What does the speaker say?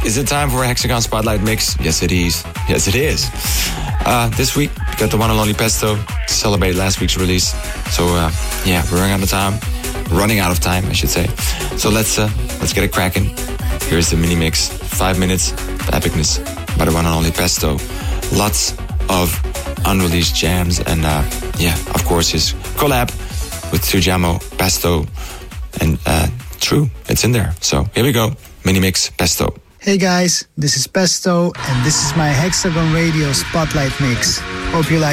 Is it time for a Hexagon Spotlight Mix? Yes, it is. Yes, it is. This week, we got the one and only Pesto to celebrate last week's release. So, yeah, we're running out of time. Running out of time, I should say. So let's get it cracking. Here's the mini mix. 5 minutes of epicness by the one and only Pesto. Lots of unreleased jams. And, yeah, of course, his collab with Tujamo, Pesto, and True. It's in there. So here we go. Mini mix, Pesto. Hey guys, this is Pesto, and this is my Hexagon Radio Spotlight Mix. Hope you like